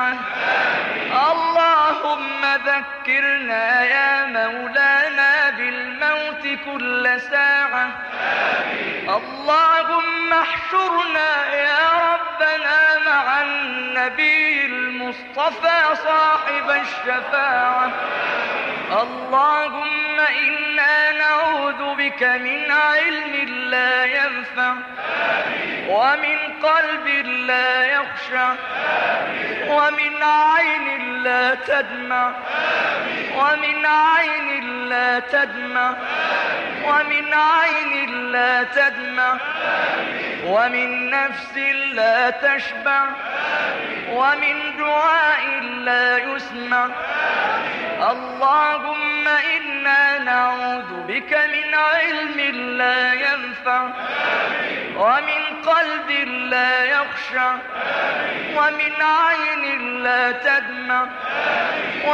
ساعة. اللهم ذكرنا يا مولانا بالموت كل ساعة. اللهم احشرنا يا ربنا مع النبي المصطفى صاحب الشفاعة. اللهم إنا نعوذ بك من علم لا ينفع ومن قلب لا يخشع ومن عين لا تدمع ومن عين لا تدمع ومن عين لا تدمع ومن نفس لا تشبع ومن دعاء لا يسمع. اللهم إنا نعوذ بك من علم لا ينفع ومن قلب لا يخشع ومن عين لا تدمع